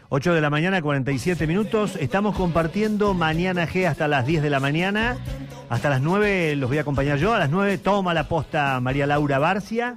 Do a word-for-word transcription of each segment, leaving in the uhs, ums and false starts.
ocho de la mañana, cuarenta y siete minutos. Estamos compartiendo Mañana G hasta las diez de la mañana. Hasta las nueve los voy a acompañar yo. A las nueve toma la posta María Laura Barcia.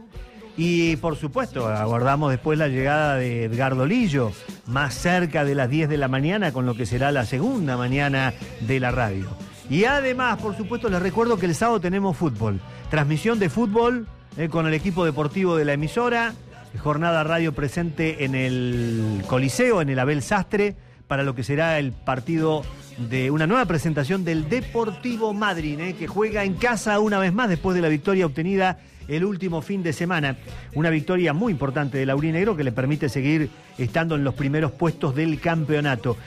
Y por supuesto, aguardamos después la llegada de Edgardo Lillo, más cerca de las diez de la mañana, con lo que será la segunda mañana de la radio. Y además, por supuesto, les recuerdo que el sábado tenemos fútbol. Transmisión de fútbol eh, con el equipo deportivo de la emisora. Jornada radio presente en el Coliseo, en el Abel Sastre, para lo que será el partido de una nueva presentación del Deportivo Madryn, eh, que juega en casa una vez más después de la victoria obtenida el último fin de semana. Una victoria muy importante del aurinegro que le permite seguir estando en los primeros puestos del campeonato.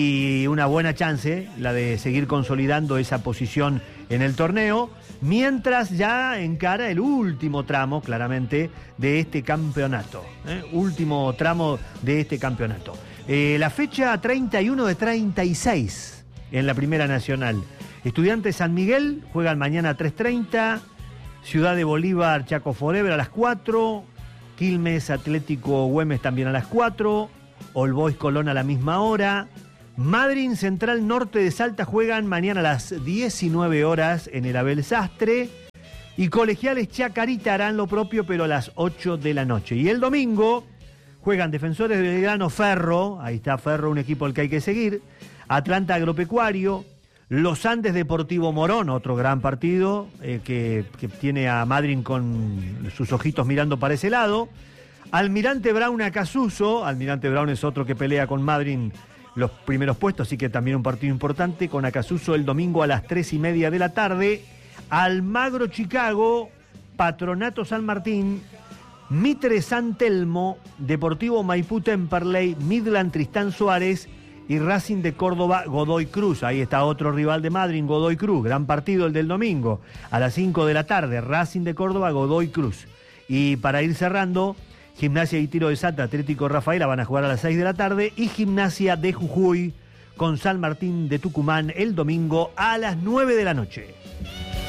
Y una buena chance, la de seguir consolidando esa posición en el torneo, mientras ya encara el último tramo, claramente, de este campeonato. ¿eh? Último tramo de este campeonato. Eh, la fecha treinta y uno de treinta y seis en la Primera Nacional. Estudiantes San Miguel juegan mañana a tres treinta. Ciudad de Bolívar, Chaco Forever a las cuatro, Quilmes, Atlético Güemes también a las cuatro, All Boys Colón a la misma hora, Madryn Central Norte de Salta juegan mañana a las diecinueve horas en el Abel Sastre, y Colegiales Chacarita harán lo propio pero a las ocho de la noche. Y el domingo juegan Defensores de Belgrano Ferro, ahí está Ferro, un equipo al que hay que seguir, Atlanta Agropecuario, Los Andes Deportivo Morón, otro gran partido eh, que, que tiene a Madryn con sus ojitos mirando para ese lado. Almirante Brown Acasuso, Almirante Brown es otro que pelea con Madryn los primeros puestos, así que también un partido importante con Acasuso el domingo a las tres y media de la tarde. Almagro Chicago, Patronato San Martín, Mitre San Telmo, Deportivo Maipú Temperley, Midland Tristán Suárez y Racing de Córdoba, Godoy Cruz. Ahí está otro rival de Madryn, Godoy Cruz. Gran partido el del domingo. A las cinco de la tarde, Racing de Córdoba, Godoy Cruz. Y para ir cerrando, Gimnasia y Tiro de Salta, Atlético Rafaela van a jugar a las seis de la tarde. Y Gimnasia de Jujuy con San Martín de Tucumán el domingo a las nueve de la noche.